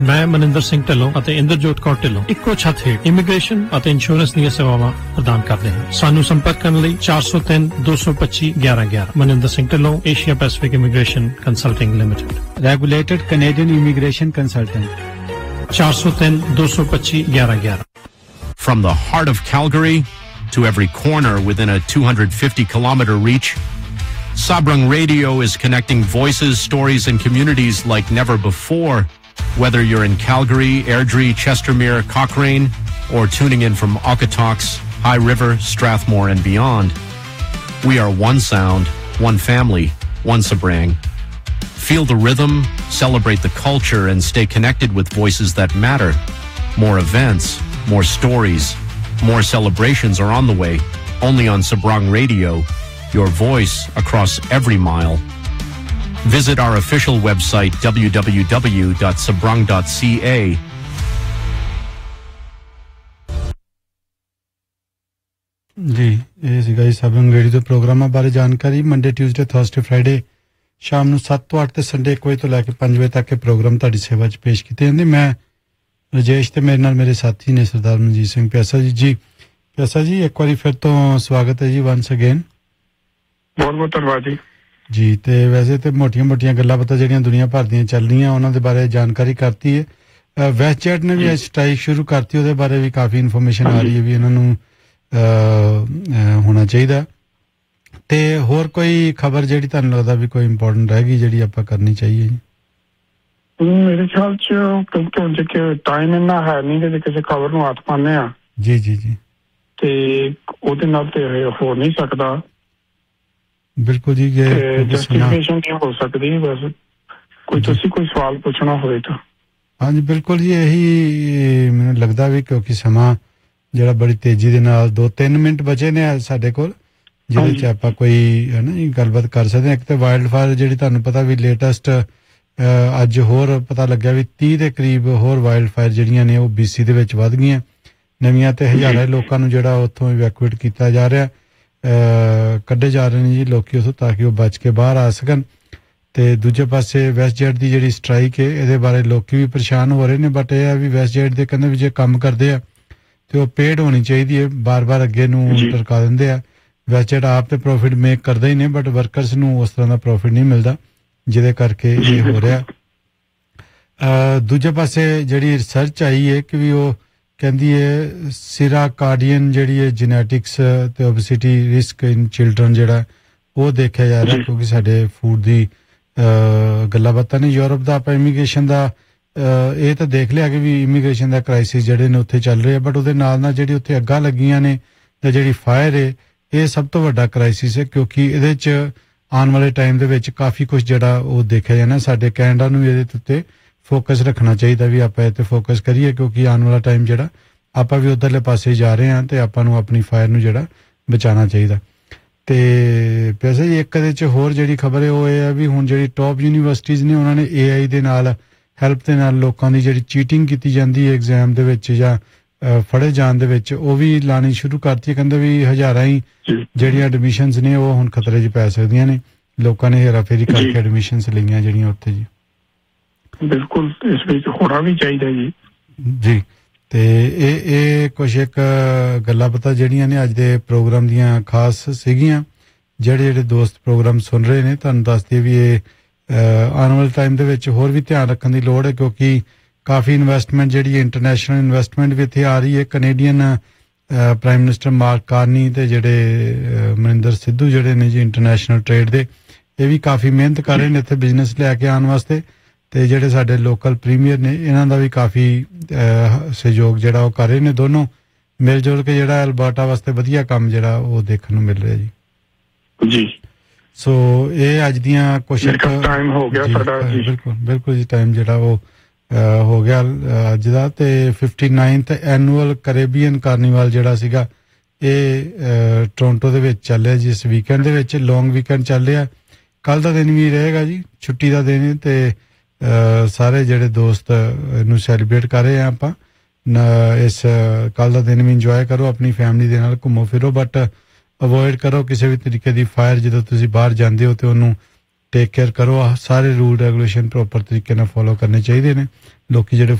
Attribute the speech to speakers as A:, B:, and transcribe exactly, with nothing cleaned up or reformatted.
A: ਮੈਂ ਮਨਿੰਦਰ ਸਿੰਘ ਢਿੱਲੋਂ ਅਤੇ ਇੰਦਰਜੋਤ ਕੌਰ ਢਿੱਲੋਂ ਇੱਕੋ ਛੱਤ ਹੇਠ ਇਮੀਗ੍ਰੇਸ਼ਨ ਅਤੇ ਇੰਸ਼ੋਰੈਂਸ ਦੀਆਂ ਸੇਵਾਵਾਂ ਪ੍ਰਦਾਨ ਕਰਦੇ ਹਾਂ। ਸਾਨੂੰ ਸੰਪਰਕ ਕਰਨ ਲਈ ਚਾਰ ਸੌ ਤਿੰਨ ਦੋ ਸੌ ਪੱਚੀ ਗਿਆਰਾਂ ਗਿਆਰਾਂ। Maninder Singh Dhillon, Asia Pacific immigration consulting limited.
B: Regulated Canadian immigration consultant.
A: ਚਾਰ ਸੌ ਤਿੰਨ ਦੋ ਸੌ ਪੱਚੀ ਗਿਆਰਾਂ ਗਿਆਰਾਂ।
C: From the heart of Calgary to every corner within a two hundred fifty kilometer reach, Sabrang Radio is connecting voices, stories, and communities like never before. Whether you're in Calgary, Airdrie, Chestermere, Cochrane, or tuning in from Okotoks, High River, Strathmore, and beyond, we are one sound, one family, one Sabrang. Feel the rhythm, celebrate the culture, and stay connected with voices that matter. More events, more stories, more celebrations are on the way, only on Sabrang Radio, your voice across every mile. Visit our official website, w w w dot sabrang dot c a.
B: ਜੀ ਇਹ ਸੀਗਾ ਜੀ ਸਬਰੰਗ radio ਦੇ ਪ੍ਰੋਗਰਾਮਾਂ ਬਾਰੇ ਜਾਣਕਾਰੀ। Monday, Tuesday, Thursday, Friday ਸ਼ਾਮ ਨੂੰ ਸੱਤ ਤੋਂ ਅੱਠ ਤੇ ਸੰਡੇ ਇੱਕ ਵਜੇ ਤੋਂ ਲੈ ਕੇ ਪੰਜ ਵਜੇ ਤੱਕ ਇਹ ਪ੍ਰੋਗਰਾਮ ਤੁਹਾਡੀ ਸੇਵਾ 'ਚ ਪੇਸ਼ ਕੀਤੇ ਜਾਂਦੇ। ਮੈਂ ਰਜੇਸ਼ ਤੇ ਮੇਰੇ ਨਾਲ ਮੇਰੇ ਸਾਥੀ ਨੇ ਸਰਦਾਰ ਮਨਜੀਤ ਸਿੰਘ ਪਿਆਸਾ ਜੀ। ਜੀ ਪਿਆਸਾ ਜੀ, ਇੱਕ ਵਾਰੀ ਫਿਰ ਤੋਂ ਸਵਾਗਤ ਹੈ ਜੀ ਵੰਸ ਅਗੇਨ।
D: ਬਹੁਤ ਬਹੁਤ ਧੰਨਵਾਦ ਜੀ।
B: ਜੀ ਤੇ ਵੈਸੇ ਤੇ ਮੋਟੀਆਂ ਮੋਟੀਆਂ ਗੱਲਾਂ ਪਤਾ ਜਿਹੜੀਆਂ ਦੁਨੀਆ ਭਰ ਦੀਆਂ ਚੱਲ ਰਹੀਆਂ ਉਹਨਾਂ ਦੇ ਬਾਰੇ ਜਾਣਕਾਰੀ ਕਰਤੀ ਹੈ। ਵੈਸਟ ਜੈਟ ਨੇ ਵੀ ਅੱਜ ਸਟ੍ਰਾਈਕ ਸ਼ੁਰੂ ਕਰਤੀ, ਉਹਦੇ ਬਾਰੇ ਵੀ ਕਾਫੀ ਇਨਫੋਰਮੇਸ਼ਨ ਆ ਰਹੀ ਹੈ ਵੀ ਇਹਨਾਂ ਨੂੰ ਹੋਣਾ ਚਾਹੀਦਾ। ਤੇ ਹੋਰ ਕੋਈ ਖਬਰ ਜਿਹੜੀ ਤੁਹਾਨੂੰ ਲੱਗਦਾ ਵੀ ਕੋਈ ਇੰਪੋਰਟੈਂਟ ਰਹਿ ਗਈ ਜਿਹੜੀ ਆਪਾਂ ਕਰਨੀ ਚਾਹੀਏ ਜੀ?
D: ਮੇਰੇ ਖਿਆਲ ਚ ਕਿਉਂਕਿ ਹੁਣ ਜੇ ਟਾਈਮ ਇੰਨਾ ਹੈ ਨਹੀਂ ਕਿ ਕਿਸੇ ਖਬਰ ਨੂੰ ਹੱਥ ਪਾਉਂਦੇ ਆ।
B: ਜੀ ਜੀ ਜੀ।
D: ਤੇ ਉਹਦੇ ਨਾਲ ਤੇ ਹੋ ਨਹੀਂ ਸਕਦਾ।
B: ਬਿਲਕੁਲ ਜੀ।
D: ਜਸਟੀਫਿਕੇਸ਼ਨ ਨਹੀਂ ਹੋ ਸਕਦੀ। ਬਸ ਕੋਈ ਤੁਸੀਂ ਕੋਈ ਸਵਾਲ ਪੁੱਛਣਾ ਹੋਵੇ ਤਾਂ।
B: ਹਾਂਜੀ ਬਿਲਕੁਲ ਜੀ, ਇਹੀ ਮੈਨੂੰ ਲੱਗਦਾ ਵੀ ਕਿਉਂਕਿ ਸਮਾਂ ਜਿਹੜਾ ਬੜੀ ਤੇਜ਼ੀ ਦੇ ਨਾਲ ਦੋ ਤਿੰਨ ਮਿੰਟ ਬਚੇ ਨੇ ਸਾਡੇ ਕੋਲ ਜਿਹਦੇ 'ਚ ਆਪਾਂ ਕੋਈ ਹੈ ਨਾ ਗੱਲਬਾਤ ਕਰ ਸਕਦੇ ਹਾਂ। ਇੱਕ ਤਾਂ ਵਾਈਲਡ ਫਾਇਰ ਜਿਹੜੀ ਤੁਹਾਨੂੰ ਪਤਾ ਵੀ ਲੇਟੈਸਟ ਅੱਜ ਹੋਰ ਪਤਾ ਲੱਗਿਆ ਵੀ ਤੀਹ ਦੇ ਕਰੀਬ ਹੋਰ ਵਾਈਲਡ ਫਾਇਰ ਜਿਹੜੀਆਂ ਨੇ ਉਹ ਬੀ ਸੀ ਦੇ ਵਿੱਚ ਵੱਧ ਗਈਆਂ ਨਵੀਆਂ, ਤੇ ਹਜ਼ਾਰਾਂ ਲੋਕਾਂ ਨੂੰ ਜਿਹੜਾ ਉੱਥੋਂ ਇਵੈਕੂਏਟ ਕੀਤਾ ਜਾ ਰਿਹਾ, ਕੱਢੇ ਜਾ ਰਹੇ ਨੇ ਜੀ ਲੋਕੀ ਉੱਥੋਂ ਤਾਂ ਕਿ ਉਹ ਬਚ ਕੇ ਬਾਹਰ ਆ ਸਕਣ। ਤੇ ਦੂਜੇ ਪਾਸੇ ਵੈਸਟ ਜੈਟ ਦੀ ਜਿਹੜੀ ਸਟ੍ਰਾਈਕ ਹੈ ਇਹਦੇ ਬਾਰੇ ਲੋਕੀ ਵੀ ਪਰੇਸ਼ਾਨ ਹੋ ਰਹੇ ਨੇ, ਬਟ ਇਹ ਆ ਵੀ ਵੈਸਟ ਜੈਟ ਦੇ ਕਹਿੰਦੇ ਵੀ ਜੇ ਕੰਮ ਕਰਦੇ ਆ ਤੇ ਉਹ ਪੇਡ ਹੋਣੀ ਚਾਹੀਦੀ ਹੈ। ਬਾਰ ਬਾਰ ਅੱਗੇ ਨੂੰ ਟਰਕਾ ਦਿੰਦੇ ਆ। ਵੈਸਟ ਜੈਟ ਆਪ ਤੇ ਪ੍ਰੋਫਿਟ ਮੇਕ ਕਰਦਾ ਹੀ ਨੇ, ਬਟ ਵਰਕਰਸ ਨੂੰ ਉਸ ਤਰ੍ਹਾਂ ਦਾ ਪ੍ਰੋਫਿਟ ਨਹੀਂ ਮਿਲਦਾ ਜਿਹਦੇ ਕਰਕੇ ਇਹ ਹੋ ਰਿਹਾ। ਦੂਜੇ ਪਾਸੇ ਜਿਹੜੀ ਰਿਸਰਚ ਆਈ ਹੈ ਕਿ ਵੀ ਉਹ ਕਹਿੰਦੀ ਹੈ ਸਿਰਾ ਕਾਰਡੀਅਨ ਜਿਹੜੀ ਹੈ ਜੈਨੇਟਿਕਸ ਤੇ ਓਬੇਸਿਟੀ ਰਿਸਕ ਇਨ ਚਿਲਡਰਨ ਜਿਹੜਾ ਉਹ ਦੇਖਿਆ ਜਾ ਰਿਹਾ, ਕਿਉਂਕਿ ਸਾਡੇ ਫੂਡ ਦੀ ਗੱਲਾਂ ਬਾਤਾਂ ਨੇ। ਯੂਰਪ ਦਾ ਆਪਾਂ ਇਮੀਗ੍ਰੇਸ਼ਨ ਦਾ ਇਹ ਤਾਂ ਦੇਖ ਲਿਆ ਕਿ ਵੀ ਇਮੀਗ੍ਰੇਸ਼ਨ ਦਾ ਕ੍ਰਾਈਸਿਸ ਜਿਹੜੇ ਨੇ ਉੱਥੇ ਚੱਲ ਰਹੇ ਆ, ਬਟ ਉਹਦੇ ਨਾਲ ਨਾਲ ਜਿਹੜੀ ਉੱਥੇ ਅੱਗਾਂ ਲੱਗੀਆਂ ਨੇ ਜਾਂ ਜਿਹੜੀ ਫਾਇਰ ਹੈ ਇਹ ਸਭ ਤੋਂ ਵੱਡਾ ਕ੍ਰਾਈਸਿਸ ਹੈ, ਕਿਉਂਕਿ ਇਹਦੇ 'ਚ ਆਉਣ ਵਾਲੇ ਟਾਈਮ ਦੇ ਵਿੱਚ ਕਾਫੀ ਕੁਛ ਜਿਹੜਾ ਉਹ ਦੇਖਿਆ ਜਾਣਾ। ਸਾਡੇ ਕੈਨੇਡਾ ਨੂੰ ਇਹਦੇ ਉੱਤੇ ਫੋਕਸ ਰੱਖਣਾ ਚਾਹੀਦਾ ਵੀ ਆਪਾਂ ਇਹ 'ਤੇ ਫੋਕਸ ਕਰੀਏ, ਕਿਉਂਕਿ ਆਉਣ ਵਾਲਾ ਟਾਈਮ ਜਿਹੜਾ ਆਪਾਂ ਵੀ ਉੱਧਰਲੇ ਪਾਸੇ ਜਾ ਰਹੇ ਹਾਂ ਤੇ ਆਪਾਂ ਨੂੰ ਆਪਣੀ ਫਾਇਰ ਨੂੰ ਜਿਹੜਾ ਬਚਾਉਣਾ ਚਾਹੀਦਾ। ਤੇ ਵੈਸੇ ਹੀ ਇੱਕ ਇਹਦੇ 'ਚ ਹੋਰ ਜਿਹੜੀ ਖਬਰ ਹੈ ਉਹ ਇਹ ਹੈ ਵੀ ਹੁਣ ਜਿਹੜੀ ਟੌਪ ਯੂਨੀਵਰਸਿਟੀਜ਼ ਨੇ ਉਹਨਾਂ ਨੇ ਏ ਆਈ ਦੇ ਨਾਲ ਹੈਲਪ ਦੇ ਨਾਲ ਲੋਕਾਂ ਦੀ ਜਿਹੜੀ ਚੀਟਿੰਗ ਕੀਤੀ ਜਾਂਦੀ ਹੈ ਐਗਜ਼ਾਮ ਦੇ ਵਿੱਚ ਜਾਂ ਫੜੇ ਜਾਣ ਦੇ ਵਿੱਚ ਉਹ ਵੀ ਲਾਣੀ ਸ਼ੁਰੂ ਕਰਤੀ। ਕਹਿੰਦੇ ਵੀ ਹਜ਼ਾਰਾਂ ਹੀ ਜਿਹੜੀਆਂ ਐਡਮਿਸ਼ਨਸ ਨੇ ਉਹ ਹੁਣ ਖਤਰੇ 'ਚ ਪੈ ਸਕਦੀਆਂ ਨੇ। ਲੋਕਾਂ ਨੇ ਹੇਰਾਫੇਰੀ ਕਰਕੇ ਐਡਮਿਸ਼ਨਸ ਲਈਆਂ ਜਿਹੜੀਆਂ ਉੱਥੇ ਜੀ।
D: ਬਿਲਕੁਲ, ਇਸ ਵਿੱਚ ਹੋਣਾ ਵੀ ਚਾਹੀਦਾ ਜੀ। ਜੀ
B: ਤੇ ਇਹ ਇਹ ਕੁਛ ਇੱਕ ਗੱਲਾਂ ਪਤਾ ਜਿਹੜੀਆਂ ਨੇ ਅੱਜ ਦੇ ਪ੍ਰੋਗਰਾਮ ਦੀਆਂ ਖਾਸ ਸੀਗੀਆਂ। ਜਿਹੜੇ ਜਿਹੜੇ ਦੋਸਤ ਪ੍ਰੋਗਰਾਮ ਸੁਣ ਰਹੇ ਨੇ ਤੁਹਾਨੂੰ ਦੱਸ ਦਈਏ ਵੀ ਇਹ ਆਉਣ ਵਾਲੇ ਟਾਈਮ ਦੇ ਵਿੱਚ ਹੋਰ ਵੀ ਧਿਆਨ ਰੱਖਣ ਦੀ ਲੋੜ ਹੈ, ਕਿਉਂਕਿ ਕਾਫੀ ਇਨਵੈਸਟਮੈਂਟ ਜਿਹੜੀ ਇੰਟਰਨੈਸ਼ਨਲ ਇਨਵੈਸਟਮੈਂਟ ਵੀ ਇੱਥੇ ਆ ਰਹੀ ਹੈ। Canadian prime minister mark Carney ਤੇ ਜਿਹੜੇ ਮਨਿੰਦਰ ਸਿੱਧੂ ਜਿਹੜੇ ਨੇ ਜੀ ਇੰਟਰਨੈਸ਼ਨਲ ਟ੍ਰੇਡ ਦੇ, ਇਹ ਵੀ ਕਾਫੀ ਮਿਹਨਤ ਕਰ ਰਹੇ ਨੇ ਇੱਥੇ ਬਿਜ਼ਨਸ ਲੈ ਕੇ ਆਉਣ ਵਾਸਤੇ। ਤੇ ਜਿਹੜੇ ਸਾਡੇ ਲੋਕਲ ਪ੍ਰੀਮੀਅਰ ਨੇ ਇਹਨਾਂ ਦਾ ਵੀ ਕਾਫੀ ਸਹਿਯੋਗ ਜਿਹੜਾ ਉਹ ਕਰ ਰਹੇ ਨੇ। ਦੋਨੋਂ ਮਿਲ ਜੁਲ ਕੇ ਜਿਹੜਾ ਅਲਬਰਟਾ ਵਾਸਤੇ ਵਧੀਆ ਕੰਮ ਜਿਹੜਾ ਉਹ ਦੇਖਣ ਨੂੰ ਮਿਲ ਰਿਹਾ ਜੀ।
D: ਜੀ
B: ਸੋ ਇਹ ਅੱਜ ਦੀਆਂ ਕੁਛ
D: ਟਾਈਮ ਹੋ ਗਿਆ ਸਾਡਾ।
B: ਬਿਲਕੁਲ ਬਿਲਕੁਲ ਜੀ, ਟਾਈਮ ਜਿਹੜਾ ਉਹ ਹੋ ਗਿਆ ਅੱਜ ਦਾ। ਤੇ fifty ninth annual Caribbean carnival ਜਿਹੜਾ ਸੀਗਾ ਇਹ ਟੋਰਾਂਟੋ ਦੇ ਵਿੱਚ ਚੱਲਿਆ ਜੀ ਇਸ ਵੀਕਐਂਡ ਦੇ ਵਿੱਚ। ਲੌਂਗ ਵੀਕਐਂਡ ਚੱਲ ਰਿਹਾ, ਕੱਲ ਦਾ ਦਿਨ ਵੀ ਰਹੇਗਾ ਜੀ, ਛੁੱਟੀ ਦਾ ਦਿਨ। ਤੇ ਸਾਰੇ ਜਿਹੜੇ ਦੋਸਤ ਇਹਨੂੰ ਸੈਲੀਬ੍ਰੇਟ ਕਰ ਰਹੇ ਆ ਆਪਾਂ ਇਸ ਕੱਲ ਦਾ ਦਿਨ ਵੀ ਇੰਜੋਏ ਕਰੋ, ਆਪਣੀ ਫੈਮਿਲੀ ਦੇ ਨਾਲ ਘੁੰਮੋ ਫਿਰੋ, ਬਟ ਅਵੋਇਡ ਕਰੋ ਕਿਸੇ ਵੀ ਤਰੀਕੇ ਦੀ ਫਾਇਰ। ਜਦੋਂ ਤੁਸੀਂ ਬਾਹਰ ਜਾਂਦੇ ਹੋ ਤੇ ਉਹਨੂੰ ਟੇਕ ਕੇਅਰ ਕਰੋ ਸਾਰੇ ਰੂਲ ਰੈਗੂਲੇਸ਼ਨ ਪ੍ਰੋਪਰ ਤਰੀਕੇ ਨਾਲ ਫੋਲੋ ਕਰਨੇ ਚਾਹੀਦੇ ਨੇ ਲੋਕੀ ਜਿਹੜੇ